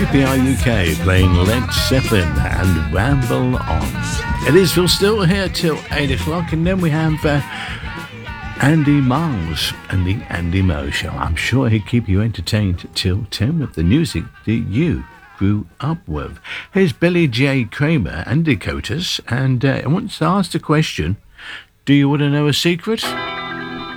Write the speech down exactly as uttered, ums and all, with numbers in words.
C P R U K playing Led Zeppelin and Ramble On. It is Phil Still here till eight o'clock, and then we have uh, Andy Miles and the Andy Mo Show. I'm sure he'll keep you entertained till ten with the music that you grew up with. Here's Billy J. Kramer and Dakotas, and uh, I want to ask the question, do you want to know a secret?